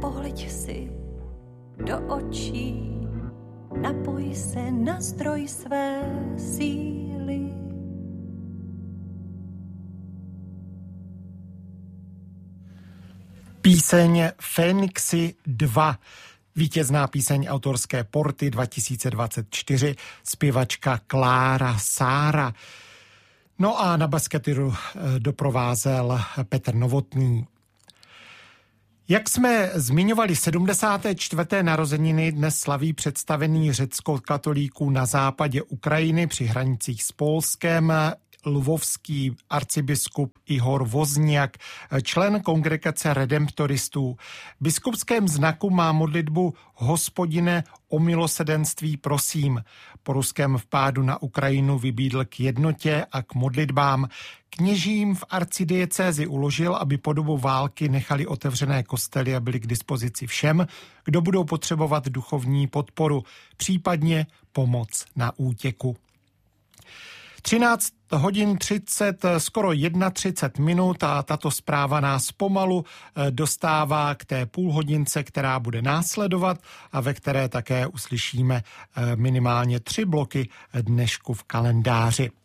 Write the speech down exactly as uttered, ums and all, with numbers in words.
pohleď si do očí, napoj se na zdroj své síly. Píseň Fénixy dva, vítězná píseň autorské porty dva tisíce dvacet čtyři, zpěvačka Klára Sára. No a na basketyru doprovázel Petr Novotný. Jak jsme zmiňovali, sedmdesáté čtvrté narozeniny dnes slaví představený řecko-katolíků na západě Ukrajiny při hranicích s Polskem lvovský arcibiskup Ihor Wozniak, člen kongregace redemptoristů. V biskupském znaku má modlitbu Hospodine, o milosedenství prosím. Po ruském vpádu na Ukrajinu vybídl k jednotě a k modlitbám. Kněžím v arcidiecézi uložil, aby po dobu války nechali otevřené kostely a byly k dispozici všem, kdo budou potřebovat duchovní podporu, případně pomoc na útěku. třináct hodin třicet, skoro třicet jedna minut a tato zpráva nás pomalu dostává k té půlhodince, která bude následovat a ve které také uslyšíme minimálně tři bloky dnešku v kalendáři.